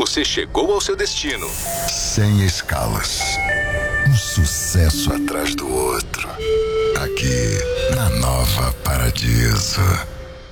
você chegou ao seu destino. Sem escalas. Um sucesso atrás do outro. Aqui, na Nova Paradiso.